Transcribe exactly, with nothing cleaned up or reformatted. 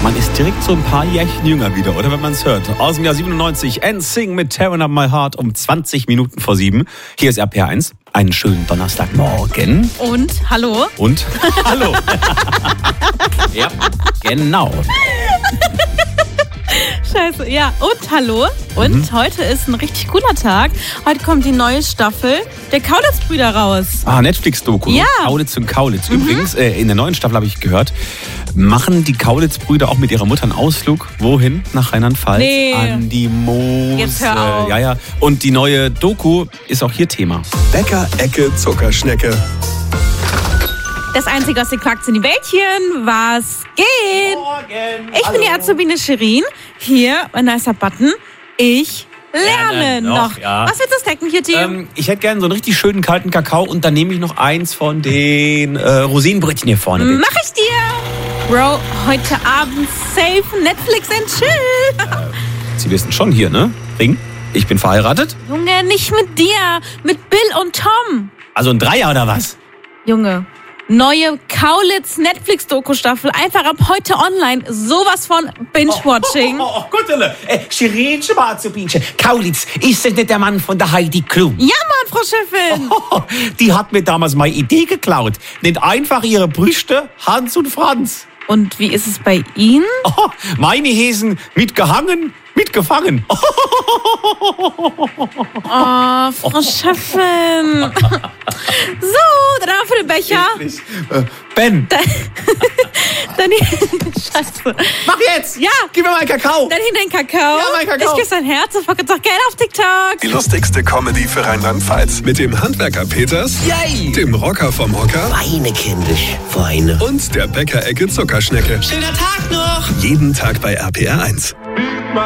Man ist direkt so ein paar Jährchen jünger wieder, oder wenn man es hört. Aus dem Jahr siebenundneunzig, N Sync mit Tearing Up My Heart um zwanzig Minuten vor sieben. Hier ist R P R eins. Einen schönen Donnerstagmorgen. Und hallo. Und hallo. Ja, genau. Scheiße, ja. Und hallo. Und mhm. heute ist ein richtig cooler Tag. Heute kommt die neue Staffel der Kaulitz-Brüder raus. Ah, Netflix-Doku. Ja. Kaulitz und Kaulitz. Mhm. Übrigens, äh, in der neuen Staffel habe ich gehört, machen die Kaulitz-Brüder auch mit ihrer Mutter einen Ausflug. Wohin? Nach Rheinland-Pfalz? Nee. An die Mosel. Jetzt hör auf. Ja, ja. Und die neue Doku ist auch hier Thema. Bäcker, Ecke, Zuckerschnecke. Das Einzige, was ihr quackt, sind die Bällchen. Was geht? Morgen. Ich bin die Azubine Shirin. Hier, ein nicer Button. Ich lerne Lernen noch. noch, ja. Was willst du snacken, Kitty? Ähm, ich hätte gerne so einen richtig schönen kalten Kakao und dann nehme ich noch eins von den äh, Rosinenbrötchen hier vorne mit. Mach ich dir. Bro, heute Abend safe Netflix and chill. Äh, Sie wissen schon hier, ne? Ring, ich bin verheiratet. Junge, nicht mit dir. Mit Bill und Tom. Also ein Dreier oder was? Junge. Neue Kaulitz-Netflix-Doku-Staffel. Einfach ab heute online. Sowas von Binge-Watching. Oh, oh, oh, oh gut, äh, Shirin Schwarzubinchen. Kaulitz, ist das nicht der Mann von der Heidi Klum? Ja, Mann, Frau Chefin. Oh, die hat mir damals meine Idee geklaut. Nennt einfach ihre Brüste Hans und Franz. Und wie ist es bei Ihnen? Oh, meine Häsen mitgehangen, mitgefangen. Oh, Oh, Frau Chefin. So, dann haben wir den Becher. äh, Ben, Dann, dann Scheiße. mach jetzt! Ja. Gib mir mal einen Kakao! Dann hinter den Kakao. Ja, mein Kakao. Ich küsse dein Herz und fuck jetzt auch Geld auf TikTok. Die lustigste Comedy für Rheinland-Pfalz. Mit dem Handwerker Peters, Yay! dem Rocker vom Hocker Weine, kindisch, Weine. und der Bäcker, Ecke, Zuckerschnecke. Schöner Tag noch! Jeden Tag bei R P R eins.